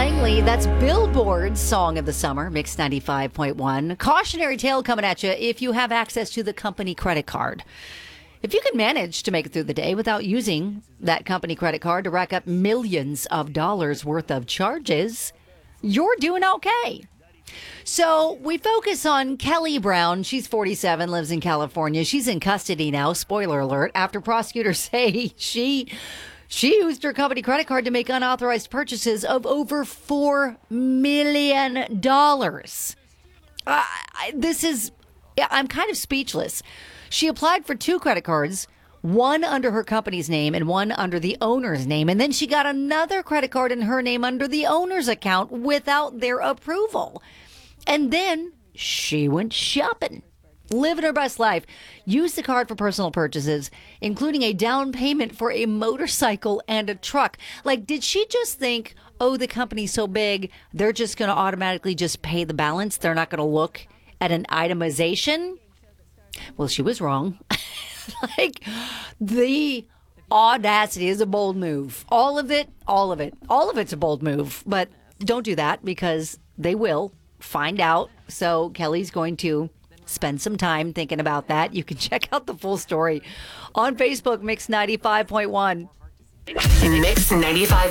Langley, that's Billboard's Song of the Summer, Mix 95.1. Cautionary tale coming at you if you have access to the company credit card. If you can manage to make it through the day without using that company credit card to rack up millions of dollars worth of charges, you're doing okay. So we focus on Kelly Brown. She's 47, lives in California. She's in custody now, spoiler alert, after prosecutors say she used her company credit card to make unauthorized purchases of over $4 million. I'm kind of speechless. She applied for two credit cards, one under her company's name and one under the owner's name. And then she got another credit card in her name under the owner's account without their approval. And then she went shopping, living her best life, used the card for personal purchases, including a down payment for a motorcycle and a truck. Like, did she just think, oh, the company's so big, they're just going to automatically just pay the balance? They're not going to look at an itemization? Well, she was wrong. Like, the audacity is a bold move. All of it's a bold move. But don't do that because they will find out. So Kelly's going to spend some time thinking about that. You can check out the full story on Facebook, Mix 95.1. Mix 95.